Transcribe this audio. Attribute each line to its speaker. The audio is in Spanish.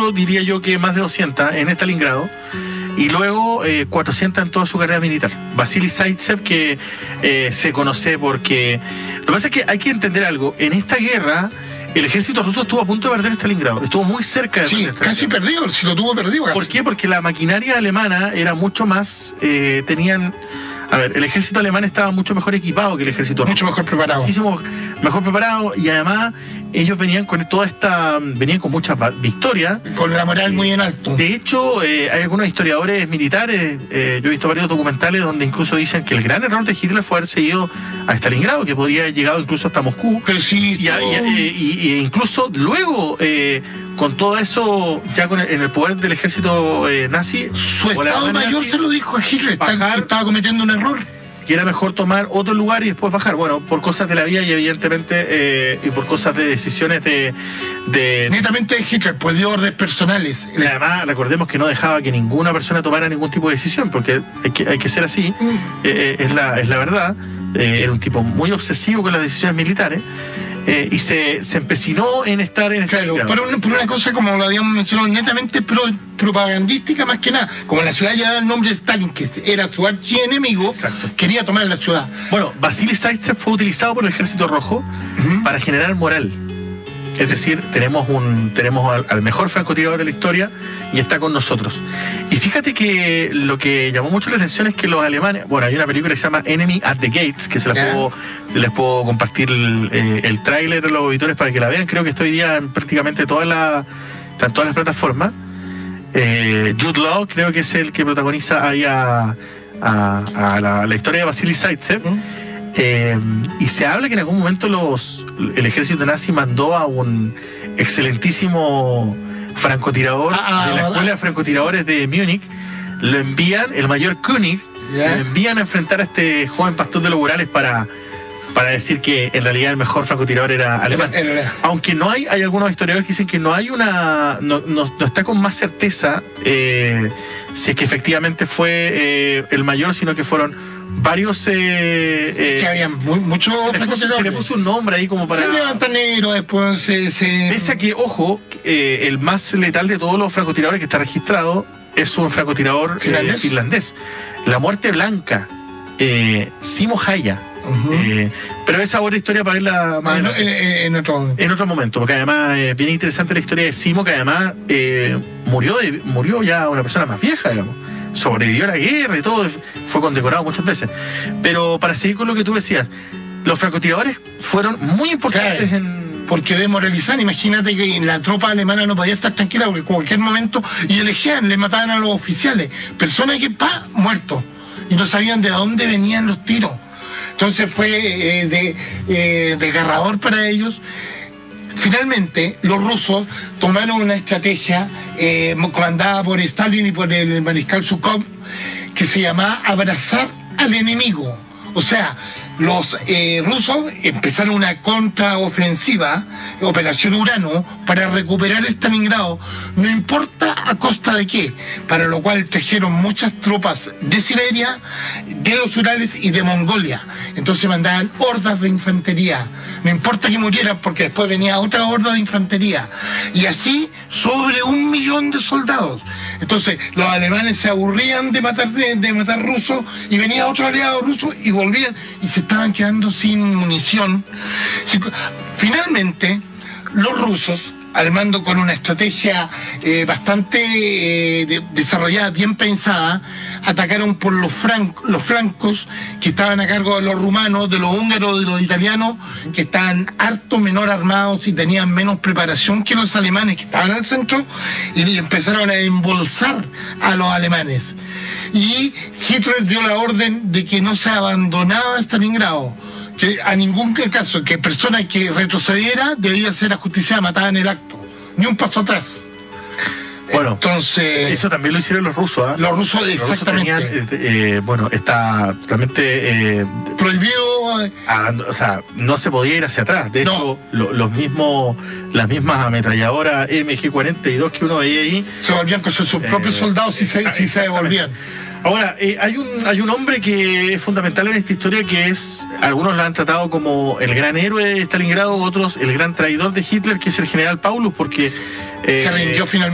Speaker 1: incluso diría yo que más de 200 en Stalingrado, y luego 400 en toda su carrera militar. Vasily Zaitsev, que se conoce porque... Lo que pasa es que hay que entender algo. En esta guerra, el ejército ruso estuvo a punto de perder Stalingrado. Estuvo muy cerca de perder Stalingrado.
Speaker 2: Casi perdido, si lo tuvo perdido.
Speaker 1: ¿Por qué? Porque la maquinaria alemana era mucho más... tenían... A ver, el ejército alemán estaba mucho mejor equipado que el ejército ruso.
Speaker 2: Mucho mejor preparado.
Speaker 1: Muchísimo mejor preparado, y además ellos venían con toda esta... Venían con muchas victorias.
Speaker 2: Con la moral muy en alto.
Speaker 1: De hecho, hay algunos historiadores militares, yo he visto varios documentales donde incluso dicen que el gran error de Hitler fue haber seguido a Stalingrado, que podría haber llegado incluso hasta Moscú.
Speaker 2: Pero sí,
Speaker 1: y incluso luego, con todo eso, ya en el poder del ejército nazi,
Speaker 2: su estado mayor nazi, se lo dijo a Hitler, estaba cometiendo un error.
Speaker 1: Que era mejor tomar otro lugar y después bajar. Bueno, por cosas de la vida y evidentemente y por cosas de decisiones de
Speaker 2: netamente de Hitler, pues de órdenes personales.
Speaker 1: Y además, recordemos que no dejaba que ninguna persona tomara ningún tipo de decisión, porque hay que ser así, es la verdad. Era un tipo muy obsesivo con las decisiones militares. Y se empecinó en estar en esta...
Speaker 2: Claro, por una cosa, como lo habíamos mencionado, netamente propagandística más que nada. Como la ciudad llevaba el nombre de Stalin, que era su archienemigo, quería tomar la ciudad.
Speaker 1: Bueno, Vasily Zaitsev fue utilizado por el Ejército Rojo para generar moral. Es decir, tenemos al mejor francotirador de la historia y está con nosotros. Y fíjate que lo que llamó mucho la atención es que los alemanes... Bueno, hay una película que se llama Enemy at the Gates, que les puedo compartir el tráiler a los auditores para que la vean. Creo que está hoy día en prácticamente en todas las plataformas. Jude Law creo que es el que protagoniza ahí a la historia de Vasily Zaitsev. Y se habla que en algún momento el ejército nazi mandó a un excelentísimo francotirador de la escuela de francotiradores de Múnich. Lo envían, el mayor König, lo envían a enfrentar a este joven pastor de los Urales para decir que en realidad el mejor francotirador era alemán. Aunque no hay algunos historiadores que dicen que no está con más certeza si es que efectivamente fue el mayor, sino que fueron varios...
Speaker 2: que había muchos francotiradores.
Speaker 1: Se le puso un nombre ahí como para...
Speaker 2: Se levanta negro, después
Speaker 1: Pese a que, ojo, el más letal de todos los francotiradores que está registrado es un francotirador finlandés. La muerte blanca, Simo Häyhä. Pero esa otra historia para verla más
Speaker 2: en
Speaker 1: otro momento, porque además es bien interesante la historia de Simo, que además murió ya una persona más vieja, digamos. Sobrevivió a la guerra y todo, fue condecorado muchas veces. Pero para seguir con lo que tú decías, los francotiradores fueron muy importantes
Speaker 2: porque desmoralizaban. Imagínate que la tropa alemana no podía estar tranquila porque en cualquier momento, y elegían, le mataban a los oficiales, personas que muertos, y no sabían de dónde venían los tiros. Entonces fue desgarrador para ellos. Finalmente, los rusos tomaron una estrategia comandada por Stalin y por el mariscal Zhukov, que se llamaba abrazar al enemigo. O sea, los rusos empezaron una contraofensiva, Operación Urano, para recuperar Stalingrado, no importa a costa de qué, para lo cual trajeron muchas tropas de Siberia, de los Urales y de Mongolia. Entonces mandaban hordas de infantería, no importa que murieran, porque después venía otra horda de infantería, y así sobre 1 millón de soldados. Entonces los alemanes se aburrían de matar rusos, y venía otro aliado ruso y volvían, y se estaban quedando sin munición. Finalmente, los rusos, al mando con una estrategia bastante desarrollada, bien pensada, atacaron por los flancos que estaban a cargo de los rumanos, de los húngaros, de los italianos, que estaban harto menor armados y tenían menos preparación que los alemanes que estaban al centro, y empezaron a embolsar a los alemanes. Y Hitler dio la orden de que no se abandonaba Stalingrado, que a ningún caso, que persona que retrocediera debía ser ajusticiada, matada en el acto, ni un paso atrás.
Speaker 1: Bueno,
Speaker 2: entonces,
Speaker 1: eso también lo hicieron los rusos, ¿eh?
Speaker 2: Los rusos exactamente.
Speaker 1: Bueno, está totalmente
Speaker 2: prohibido.
Speaker 1: O sea, no se podía ir hacia atrás. De hecho, las mismas ametralladoras MG-42 que uno veía ahí
Speaker 2: se volvían con sus propios soldados si se devolvían.
Speaker 1: Ahora, hay un hombre que es fundamental en esta historia, que algunos lo han tratado como el gran héroe de Stalingrado, otros el gran traidor de Hitler, que es el general Paulus, porque
Speaker 2: se rindió finalmente.